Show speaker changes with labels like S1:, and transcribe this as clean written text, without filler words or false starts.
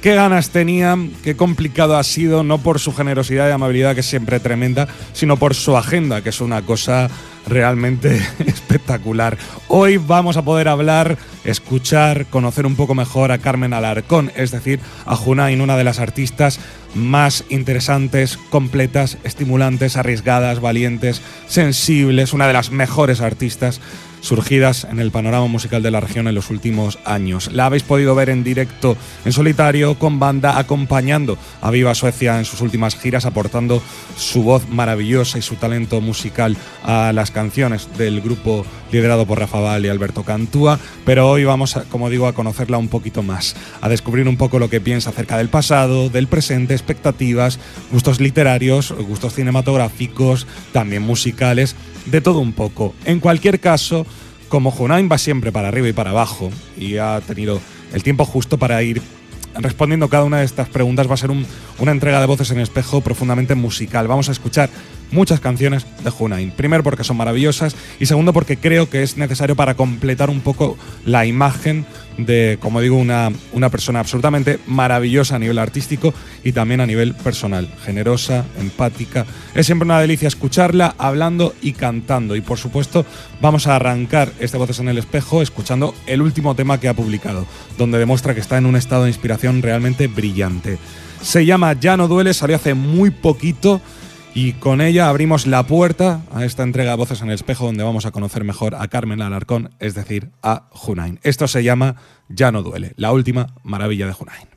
S1: qué ganas tenía, qué complicado ha sido, no por su generosidad y amabilidad, que es siempre tremenda, sino por su agenda, que es una cosa realmente espectacular. Hoy vamos a poder hablar, escuchar, conocer un poco mejor a Carmen Alarcón, es decir, a Junain, una de las artistas más interesantes, completas, estimulantes, arriesgadas, valientes, sensibles, una de las mejores artistas surgidas en el panorama musical de la región en los últimos años. La habéis podido ver en directo, en solitario, con banda, acompañando a Viva Suecia en sus últimas giras, aportando su voz maravillosa y su talento musical a las canciones del grupo liderado por Rafa Val y Alberto Cantúa, pero hoy vamos, como digo, a conocerla un poquito más, a descubrir un poco lo que piensa acerca del pasado, del presente, expectativas, gustos literarios, gustos cinematográficos, también musicales, de todo un poco. En cualquier caso, como Junain va siempre para arriba y para abajo y ha tenido el tiempo justo para ir respondiendo cada una de estas preguntas, va a ser una entrega de Voces en Espejo profundamente musical. Vamos a escuchar muchas canciones de Junain. Primero porque son maravillosas y segundo porque creo que es necesario para completar un poco la imagen de, como digo, una persona absolutamente maravillosa a nivel artístico y también a nivel personal. Generosa, empática. Es siempre una delicia escucharla hablando y cantando. Y por supuesto vamos a arrancar este Voces en el Espejo escuchando el último tema que ha publicado, donde demuestra que está en un estado de inspiración realmente brillante. Se llama Ya no duele, salió hace muy poquito. Y con ella abrimos la puerta a esta entrega de Voces en el Espejo, donde vamos a conocer mejor a Carmen Alarcón, es decir, a Junain. Esto se llama Ya no duele, la última maravilla de Junain.